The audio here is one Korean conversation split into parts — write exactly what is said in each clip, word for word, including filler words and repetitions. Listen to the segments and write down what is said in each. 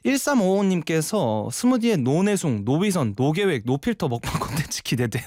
일삼오오님께서 스무디의 노내숭, 노비선, 노계획, 노필터 먹방 콘텐츠 기대돼요.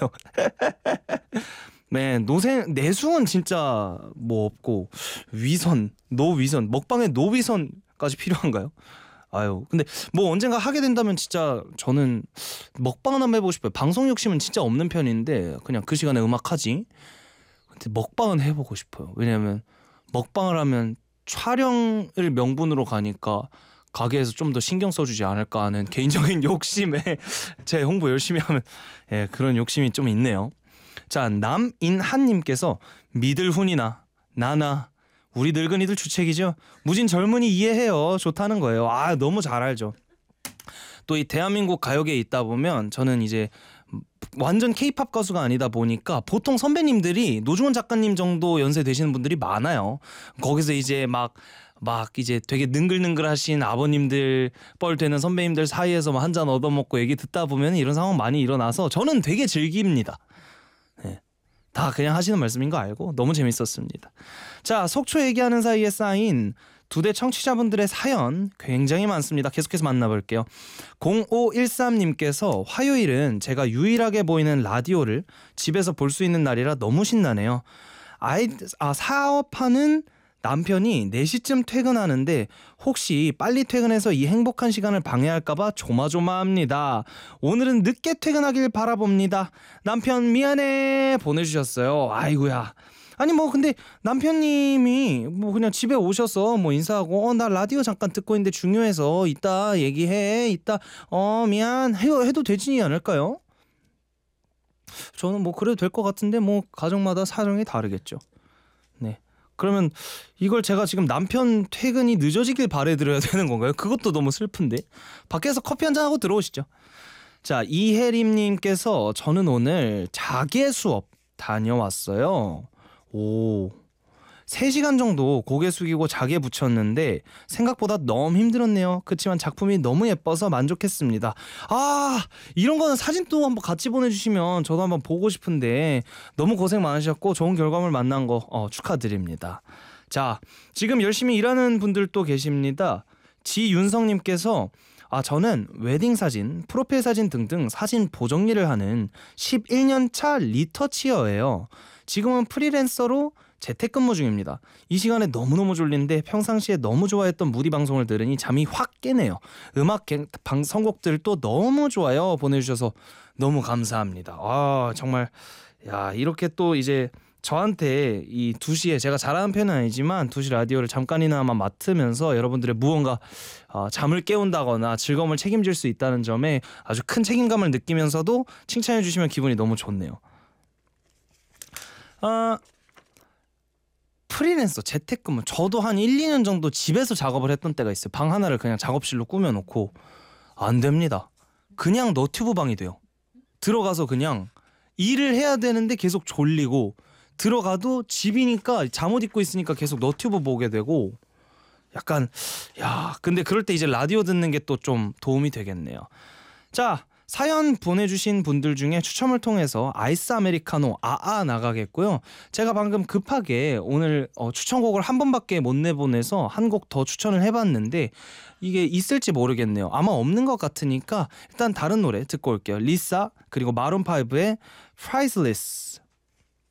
네, 노세, 내숭은 진짜 뭐 없고 위선, 노위선, 먹방에 노위선까지 필요한가요? 아유, 근데 뭐 언젠가 하게 된다면 진짜 저는 먹방은 한번 해보고 싶어요. 방송 욕심은 진짜 없는 편인데 그냥 그 시간에 음악 하지. 근데 먹방은 해보고 싶어요. 왜냐면 먹방을 하면 촬영을 명분으로 가니까 가게에서 좀 더 신경 써주지 않을까 하는 개인적인 욕심에 제 홍보 열심히 하면 예, 그런 욕심이 좀 있네요. 자, 남인한님께서 믿을 훈이나 나나 우리 늙은이들 주책이죠. 무진 젊은이 이해해요. 좋다는 거예요. 아, 너무 잘 알죠. 또 이 대한민국 가요계에 있다 보면 저는 이제 완전 케이팝 가수가 아니다 보니까 보통 선배님들이 노중원 작가님 정도 연세 되시는 분들이 많아요. 거기서 이제 막 막 이제 되게 능글능글하신 아버님들 뻘 되는 선배님들 사이에서 한 잔 얻어먹고 얘기 듣다 보면 이런 상황 많이 일어나서 저는 되게 즐깁니다. 네. 다 그냥 하시는 말씀인 거 알고 너무 재밌었습니다. 자, 속초 얘기하는 사이에 쌓인 두 대 청취자분들의 사연 굉장히 많습니다. 계속해서 만나볼게요. 공오일삼님께서 화요일은 제가 유일하게 보이는 라디오를 집에서 볼 수 있는 날이라 너무 신나네요. 아이, 아, 사업하는 남편이 네 시쯤 퇴근하는데 혹시 빨리 퇴근해서 이 행복한 시간을 방해할까봐 조마조마합니다. 오늘은 늦게 퇴근하길 바라봅니다. 남편 미안해 보내주셨어요. 아이고야. 아니 뭐 근데 남편님이 뭐 그냥 집에 오셔서 뭐 인사하고 어, 나 라디오 잠깐 듣고 있는데 중요해서 이따 얘기해. 이따 어 미안 해도, 해도 되지 않을까요? 저는 뭐 그래도 될 것 같은데 뭐 가정마다 사정이 다르겠죠. 네. 그러면 이걸 제가 지금 남편 퇴근이 늦어지길 바래드려야 되는 건가요? 그것도 너무 슬픈데. 밖에서 커피 한잔 하고 들어오시죠. 자, 이혜림님께서 저는 오늘 자개 수업 다녀왔어요. 오, 세 시간 정도 고개 숙이고 자개 붙였는데 생각보다 너무 힘들었네요. 그치만 작품이 너무 예뻐서 만족했습니다. 아, 이런 거는 사진 또 한번 같이 보내주시면 저도 한번 보고 싶은데 너무 고생 많으셨고 좋은 결과물 만난 거 어, 축하드립니다. 자, 지금 열심히 일하는 분들도 계십니다. 지윤성님께서 아, 저는 웨딩 사진, 프로필 사진 등등 사진 보정 일을 하는 십일 년 차 리터치어예요. 지금은 프리랜서로 재택근무 중입니다. 이 시간에 너무너무 졸린데 평상시에 너무 좋아했던 무디 방송을 들으니 잠이 확 깨네요. 음악 방 선곡들도 너무 좋아요. 보내주셔서 너무 감사합니다. 아, 정말 야, 이렇게 또 이제 저한테 이 두 시에 제가 잘하는 편은 아니지만 두 시 라디오를 잠깐이나마 맡으면서 여러분들의 무언가 어, 잠을 깨운다거나 즐거움을 책임질 수 있다는 점에 아주 큰 책임감을 느끼면서도 칭찬해 주시면 기분이 너무 좋네요. 아, 프리랜서 재택근무 저도 한 일, 이 년 정도 집에서 작업을 했던 때가 있어요. 방 하나를 그냥 작업실로 꾸며놓고 안 됩니다. 그냥 너튜브 방이 돼요. 들어가서 그냥 일을 해야 되는데 계속 졸리고 들어가도 집이니까 잠옷 입고 있으니까 계속 너튜브 보게 되고 약간 야 근데 그럴 때 이제 라디오 듣는 게 또 좀 도움이 되겠네요. 자, 사연 보내주신 분들 중에 추첨을 통해서 아이스 아메리카노 아아 나가겠고요. 제가 방금 급하게 오늘 어, 추천곡을 한 번밖에 못 내보내서 한 곡 더 추천을 해봤는데 이게 있을지 모르겠네요. 아마 없는 것 같으니까 일단 다른 노래 듣고 올게요. 리사 그리고 마룬파이브의 Priceless.